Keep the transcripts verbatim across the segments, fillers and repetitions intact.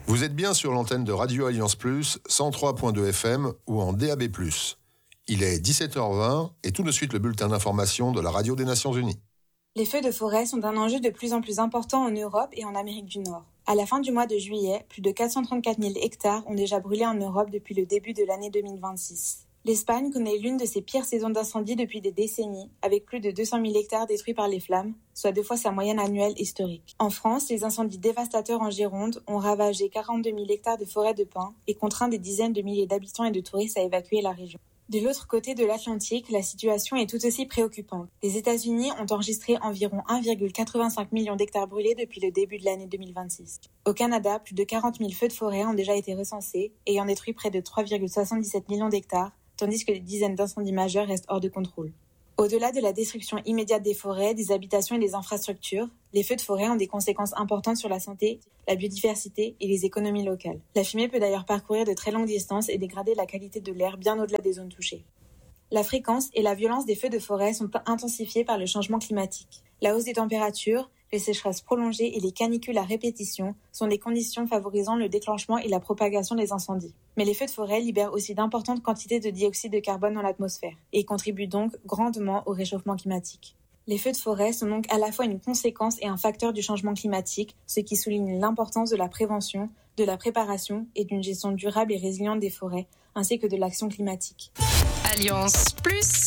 Vous êtes bien sur l'antenne de Radio Alliance Plus, cent trois virgule deux F M ou en D A B plus. Il est dix-sept heures vingt et tout de suite le bulletin d'information de la Radio des Nations Unies. Les feux de forêt sont un enjeu de plus en plus important en Europe et en Amérique du Nord. À la fin du mois de juillet, plus de quatre cent trente-quatre mille hectares ont déjà brûlé en Europe depuis le début de l'année deux mille vingt-six. L'Espagne connaît l'une de ses pires saisons d'incendie depuis des décennies, avec plus de deux cent mille hectares détruits par les flammes, soit deux fois sa moyenne annuelle historique. En France, les incendies dévastateurs en Gironde ont ravagé quarante-deux mille hectares de forêt de pins et contraint des dizaines de milliers d'habitants et de touristes à évacuer la région. De l'autre côté de l'Atlantique, la situation est tout aussi préoccupante. Les États-Unis ont enregistré environ un virgule quatre-vingt-cinq million d'hectares brûlés depuis le début de l'année deux mille vingt-six. Au Canada, plus de quarante mille feux de forêt ont déjà été recensés, ayant détruit près de trois virgule soixante-dix-sept millions d'hectares, tandis que des dizaines d'incendies majeurs restent hors de contrôle. Au-delà de la destruction immédiate des forêts, des habitations et des infrastructures, les feux de forêt ont des conséquences importantes sur la santé, la biodiversité et les économies locales. La fumée peut d'ailleurs parcourir de très longues distances et dégrader la qualité de l'air bien au-delà des zones touchées. La fréquence et la violence des feux de forêt sont intensifiées par le changement climatique. La hausse des températures, les sécheresses prolongées et les canicules à répétition sont des conditions favorisant le déclenchement et la propagation des incendies. Mais les feux de forêt libèrent aussi d'importantes quantités de dioxyde de carbone dans l'atmosphère et contribuent donc grandement au réchauffement climatique. Les feux de forêt sont donc à la fois une conséquence et un facteur du changement climatique, ce qui souligne l'importance de la prévention, de la préparation et d'une gestion durable et résiliente des forêts, ainsi que de l'action climatique. Alliance Plus.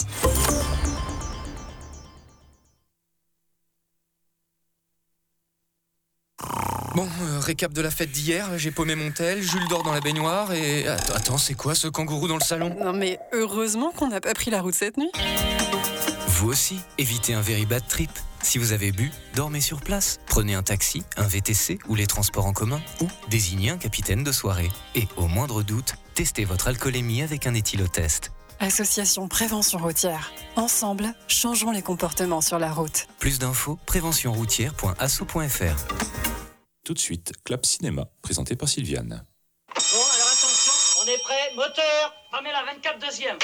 Bon, euh, récap de la fête d'hier, j'ai paumé mon tel, Jules dort dans la baignoire et... Attends, attends, c'est quoi ce kangourou dans le salon ? Non mais heureusement qu'on n'a pas pris la route cette nuit. Vous aussi, évitez un very bad trip. Si vous avez bu, dormez sur place. Prenez un taxi, un V T C ou les transports en commun ou désignez un capitaine de soirée. Et au moindre doute, testez votre alcoolémie avec un éthylotest. Association Prévention Routière. Ensemble, changeons les comportements sur la route. Plus d'infos, prévention routière point asso point f r. Tout de suite, Clap Cinéma, présenté par Sylviane. Bon, alors attention, on est prêt, moteur, Pamela vingt-quatre deuxième.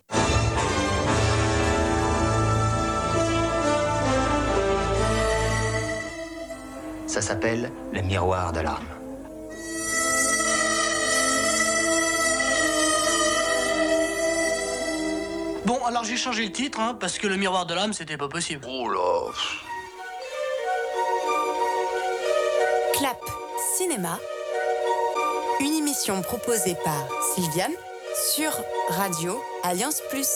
Ça s'appelle le miroir de l'âme. Bon, alors j'ai changé le titre, hein, parce que le miroir de l'âme, c'était pas possible. Oh là. Clap Cinéma, une émission proposée par Sylviane sur Radio Alliance Plus.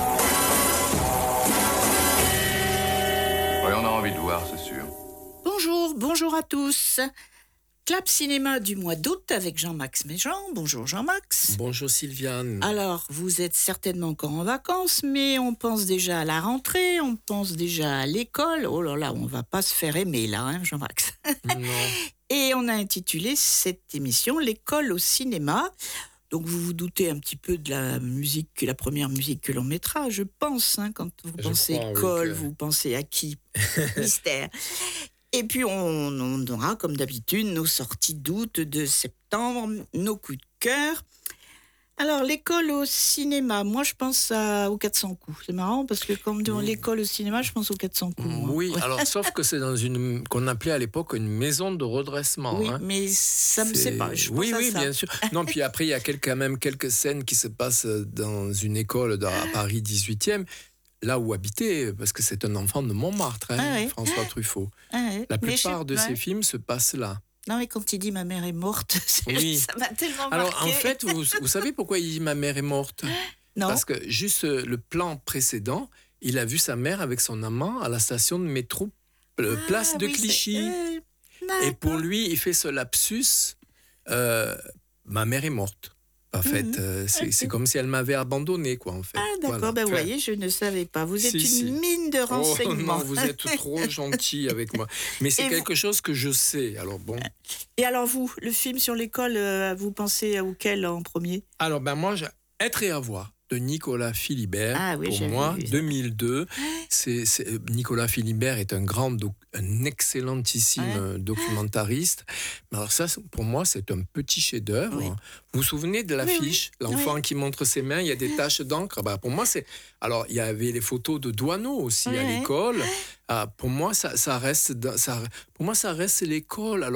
Oui, on a envie de voir, c'est sûr. Bonjour, bonjour à tous. Clap Cinéma du mois d'août avec Jean-Max Méjean. Bonjour Jean-Max. Bonjour Sylviane. Alors, vous êtes certainement encore en vacances, mais on pense déjà à la rentrée, on pense déjà à l'école. Oh là là, on va pas se faire aimer là, hein, Jean-Max. Non. Et on a intitulé cette émission « L'école au cinéma ». Donc vous vous doutez un petit peu de la musique, la première musique que l'on mettra, je pense. Hein, quand vous Je pensez crois, école, oui, que... vous pensez à qui ? Mystère. Et puis on, on aura, comme d'habitude, nos sorties d'août, de septembre, nos coups de cœur. Alors, l'école au cinéma, moi je pense à, aux quatre cents coups. C'est marrant parce que comme dans l'école au cinéma, je pense aux quatre cents coups. Moi. Oui, alors sauf que c'est dans une qu'on appelait à l'époque une maison de redressement. Oui, hein. mais ça me sait pas. Je pense oui, à oui, ça. bien sûr. Non, puis après il y a quelques, quand même quelques scènes qui se passent dans une école à Paris dix-huitième. Là où habiter, parce que c'est un enfant de Montmartre, hein, ah ouais. François Truffaut. Ah ouais. La Mais plupart je... de ouais. ses films se passent là. Non, mais quand il dit « ma mère est morte », oui. ça m'a tellement Alors, marqué. en fait, vous, vous savez pourquoi il dit « ma mère est morte » ? Non. Parce que juste le plan précédent, il a vu sa mère avec son amant à la station de métro euh, ah, Place de oui, Clichy. Euh, Et pour lui, il fait ce lapsus euh, « ma mère est morte ». En fait, mmh. euh, c'est, c'est comme si elle m'avait abandonné, quoi, en fait. Ah, d'accord, voilà. ben vous Enfin, voyez, je ne savais pas. Vous êtes si, une si. mine de renseignements. Oh non, vous êtes trop gentil avec moi. Mais c'est Et quelque vous... chose que je sais, alors bon. Et alors vous, le film sur l'école, euh, vous pensez auquel en premier ? Alors, ben moi, j'ai Être et avoir de Nicolas Philibert, ah, oui, pour moi, vu. deux mille deux. C'est, c'est, Nicolas Philibert est un grand, doc, un excellentissime ouais. documentariste. Mais alors ça, pour moi, c'est un petit chef-d'œuvre. Oui. Vous vous souvenez de l'affiche, oui, oui. L'enfant oui. qui montre ses mains, il y a des taches d'encre. Bah, pour moi, c'est... Alors, il y avait les photos de Doisneau aussi oui. à l'école. Ah, pour moi, ça, ça reste... Ça... Pour moi, ça reste l'école. Alors...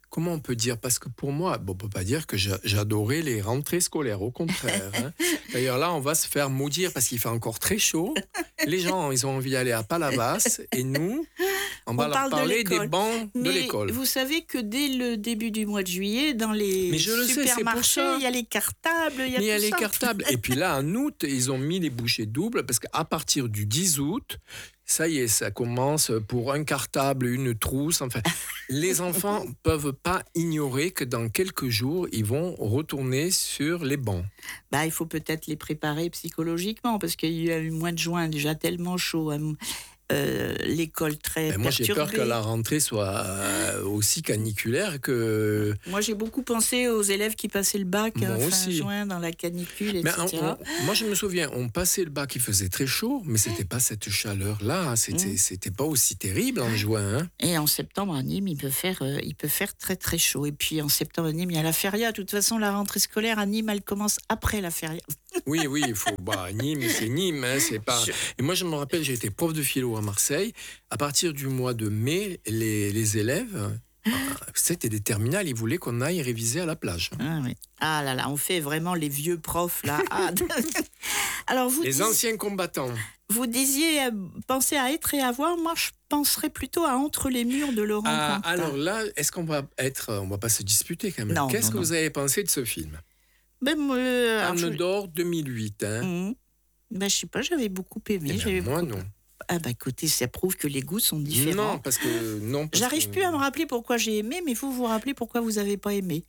comment on peut dire? Parce que pour moi, bon, on ne peut pas dire que j'a- j'adorais les rentrées scolaires, au contraire. Hein. D'ailleurs, là, on va se faire maudire parce qu'il fait encore très chaud. Les gens, ils ont envie d'aller à Palavas et nous, on va On leur parle de parler des l'école. bancs de Mais l'école. vous savez que dès le début du mois de juillet, dans les Mais je le sais, c'est pour supermarchés, ça. il y a les cartables, il y a Mais il y a tout les ça. cartables. Et puis là, en août, ils ont mis les bouchées doubles parce qu'à partir du dix août, ça y est, ça commence pour un cartable, une trousse. Enfin, les enfants ne peuvent pas ignorer que dans quelques jours, ils vont retourner sur les bancs. Bah, il faut peut-être les préparer psychologiquement parce qu'il y a eu mois de juin déjà tellement chaud. hein. Euh, l'école très Ben moi, j'ai perturbée. peur que la rentrée soit euh, aussi caniculaire que... Moi, j'ai beaucoup pensé aux élèves qui passaient le bac Moi euh, fin aussi. juin dans la canicule, Mais et cetera. on- on- moi, je me souviens, on passait le bac, il faisait très chaud, mais c'était pas cette chaleur-là. C'était, Mm. c'était pas aussi terrible en juin. Hein. Et en septembre à Nîmes, il peut faire, euh, il peut faire très très chaud. Et puis en septembre à Nîmes, il y a la feria. De toute façon, la rentrée scolaire à Nîmes, elle commence après la feria. Oui, oui, il faut. Bah, Nîmes, c'est Nîmes, hein, c'est pas. Je- Et moi, je me rappelle, j'ai été prof de philo à Marseille. À partir du mois de mai, les, les élèves, euh, c'était des terminales, ils voulaient qu'on aille réviser à la plage. Ah, oui. Ah là là, on fait vraiment les vieux profs là. Ah. Alors vous, Les dis- anciens combattants. vous disiez euh, penser à être et à voir. Moi, je penserais plutôt à Entre les murs de Laurent Ah, Cantat. alors là, est-ce qu'on va être, on va pas se disputer quand même. Non, Qu'est-ce non, que non. vous avez pensé de ce film? Ben, moi, euh, alors, Palme je... d'Or deux mille huit. Hein. Mhm. Ben, je sais pas, j'avais beaucoup aimé. Eh bien, j'avais moi, beaucoup- non. Ah bah écoutez, ça prouve que les goûts sont différents. Non, parce que non. parce J'arrive que- plus à me rappeler pourquoi j'ai aimé, mais vous vous rappelez pourquoi vous avez pas aimé.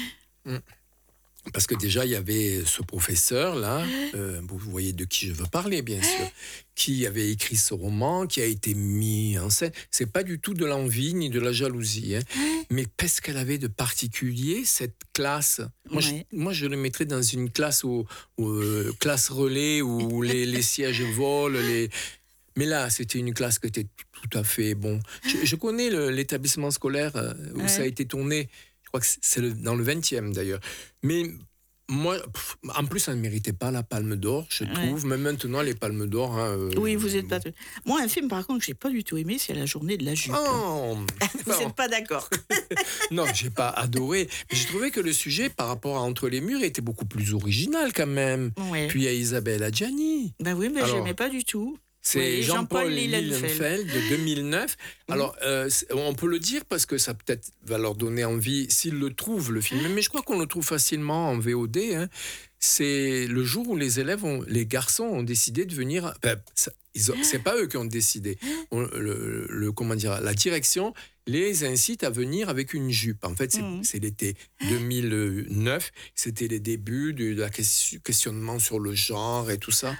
Parce que déjà, il y avait ce professeur-là, euh, vous voyez de qui je veux parler, bien sûr, qui avait écrit ce roman, qui a été mis en scène. C'est pas du tout de l'envie ni de la jalousie, hein. Mais qu'est-ce qu'elle avait de particulier, cette classe? Moi, Ouais. je, moi, je le mettrais dans une classe, où, où, euh, classe relais, où les, les sièges volent, les... Mais là, c'était une classe qui était tout à fait bon. Je, je connais le- l'établissement scolaire euh, où Ouais. ça a été tourné. Je crois que c'est- c'est le- dans le vingtième d'ailleurs. Mais moi, pff, en plus, ça ne méritait pas la Palme d'Or, je Ouais. trouve. Même maintenant, les Palmes d'Or. hein, euh, Oui, vous êtes pas. Moi, un film par contre que j'ai pas du tout aimé, c'est La Journée de la jupe. Oh Vous n'êtes pas d'accord. Non, j'ai pas adoré. Mais j'ai trouvé que le sujet, par rapport à Entre les murs, était beaucoup plus original quand même. Ouais. Puis il y a Isabelle Adjani. Ben oui, mais Alors, j'aimais pas du tout. C'est Oui, Jean-Paul Jean-Paul Lilienfeld de deux mille neuf. Alors, euh, c'est- on peut le dire parce que ça peut-être va leur donner envie, s'ils le trouvent, le film. Mais je crois qu'on le trouve facilement en V O D. hein. C'est le jour où les élèves, ont, les garçons ont décidé de venir... Ben, ça- ils ont- c'est pas eux qui ont décidé. On- le, le- comment dire, la direction les incite à venir avec une jupe. En fait, c'est, Mhm. c'est l'été deux mille neuf. C'était les débuts de la question- questionnement sur le genre et tout ça.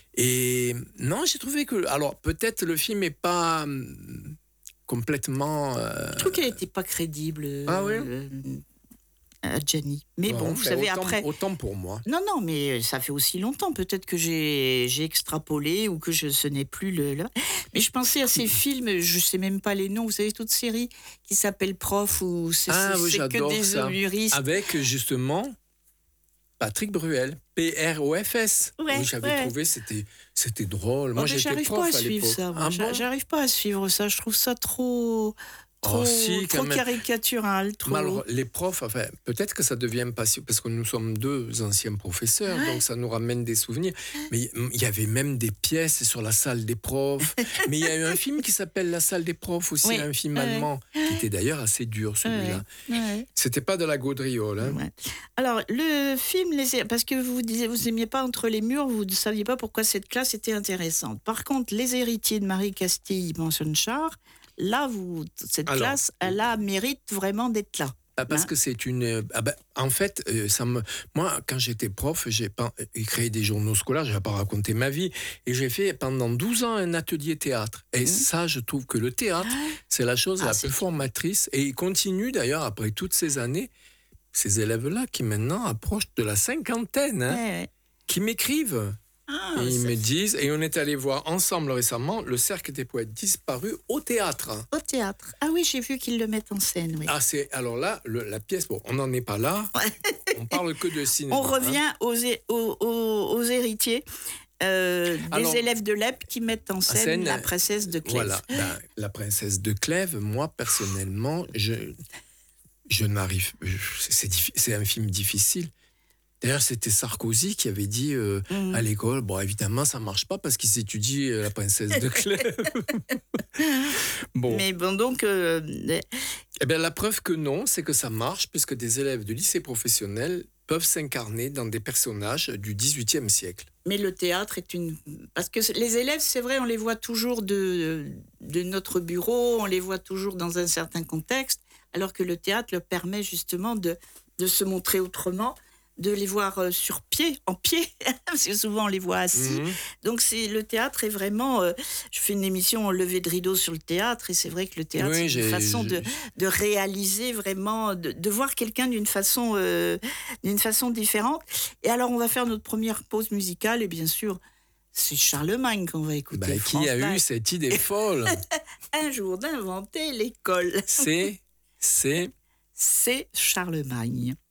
Et non, j'ai trouvé que... Alors, peut-être le film n'est pas hum, complètement... euh, Je trouve qu'elle n'était pas crédible. Ah oui euh, à Gianni. Mais bon, bon, vous ben, savez, autant, après. Autant pour moi. Non, non, mais ça fait aussi longtemps. Peut-être que j'ai j'ai extrapolé ou que je, ce n'est plus le. Là. Mais je pensais à ces films, je sais même pas les noms. Vous savez, toute série qui s'appelle Prof ou c'est Ah c'est- oui, c'est que j'adore des ça. humoristes. Avec, justement, Patrick Bruel. P R O F S. Ouais, oui, j'avais ouais. trouvé, c'était, c'était drôle. Oh, Moi, mais j'étais j'arrive prof pas à à suivre l'époque. ça. moi. Ah J'a- bon J'arrive pas à suivre ça. Je trouve ça trop. Trop, Oh, si, quand trop même. caricatural. Trop... Mais alors, les profs, enfin, peut-être que ça devient passionnant, parce que nous sommes deux anciens professeurs, donc ça nous ramène des souvenirs. Mais il y avait même des pièces sur la salle des profs. Mais il y a eu un film qui s'appelle La salle des profs aussi, Oui. un film Ouais. allemand, qui était d'ailleurs assez dur, celui-là. Ouais. C'était pas de la gaudriole. Hein. Ouais. Alors, le film, les... parce que vous disiez, vous aimiez pas Entre les murs, vous ne saviez pas pourquoi cette classe était intéressante. Par contre, Les héritiers de Marie Castille, Manson-Char, là, vous, cette Alors, classe, elle a mérite vraiment d'être là. Ah, parce Hein? que c'est une. Ah ben, en fait, euh, ça me. Moi, quand j'étais prof, j'ai pas euh, créé des journaux scolaires. Je vais pas raconter ma vie, et j'ai fait pendant douze ans un atelier théâtre. Et Mmh. ça, je trouve que le théâtre, c'est la chose Ah, la c'est plus formatrice. Et il continue d'ailleurs après toutes ces années. Ces élèves-là qui maintenant approchent de la cinquantaine, hein, Ouais, ouais. qui m'écrivent. Ah, et ils ça- me disent, et on est allé voir ensemble récemment le Cercle des poètes disparus au théâtre. Au théâtre. Ah oui, j'ai vu qu'ils le mettent en scène. Oui. Ah, c'est alors là, le- la pièce, bon, on n'en est pas là. On parle que de cinéma. On hein. revient aux, hé- aux, aux- aux héritiers. euh, des Alors, élèves de l'E P qui mettent en scène, scène, la princesse de Clèves. Voilà, ben, la princesse de Clèves, moi personnellement, je je n'arrive... C'est, diffi- c'est un film difficile. D'ailleurs, c'était Sarkozy qui avait dit euh, mmh. à l'école, bon, évidemment, ça ne marche pas parce qu'il s'étudie La princesse de Clèves. Bon. Mais bon, donc... Euh... Eh bien, la preuve que non, c'est que ça marche, puisque des élèves de lycée professionnel peuvent s'incarner dans des personnages du dix-huitième siècle. Mais le théâtre est une... Parce que les élèves, c'est vrai, on les voit toujours de, de notre bureau, on les voit toujours dans un certain contexte, alors que le théâtre leur permet justement de, de se montrer autrement, de les voir sur pied, en pied, parce que souvent on les voit assis. Mmh. Donc c'est, le théâtre est vraiment... Euh, je fais une émission en levée de rideau sur le théâtre, et c'est vrai que le théâtre, oui, c'est une façon de, de réaliser vraiment, de, de voir quelqu'un d'une façon, euh, d'une façon différente. Et alors on va faire notre première pause musicale, et bien sûr, c'est Charlemagne qu'on va écouter. Bah, qui a eu Live. Cette idée folle un jour d'inventer l'école. C'est... C'est... C'est Charlemagne.